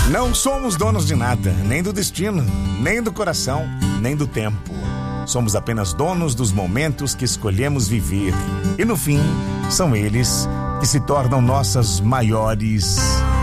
Não somos donos de nada, nem do destino, nem do coração, nem do tempo. Somos apenas donos dos momentos que escolhemos viver. E no fim, são eles que se tornam nossas maiores